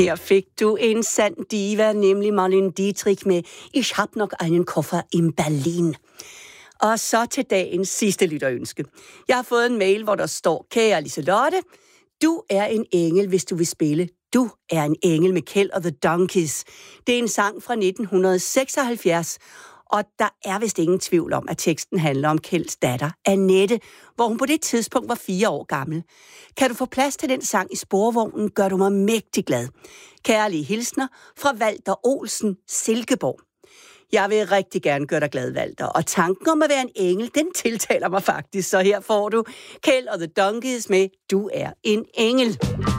Her fik du en sand diva, nemlig Marlene Dietrich med Ich hab noch einen Koffer in Berlin. Og så til dagens sidste lytterønske. Jeg har fået en mail, hvor der står: Kære Liselotte, du er en engel, hvis du vil spille Du er en engel med Kjeld og The Donkeys. Det er en sang fra 1976, og der er vist ingen tvivl om, at teksten handler om Kjelds datter, Annette, hvor hun på det tidspunkt var 4 år gammel. Kan du få plads til den sang i sporvognen, gør du mig mægtig glad. Kærlige hilsner fra Walter Olsen, Silkeborg. Jeg vil rigtig gerne gøre dig glad, Walter, og tanken om at være en engel, den tiltaler mig faktisk. Så her får du Kjeld og The Donkeys med Du er en engel.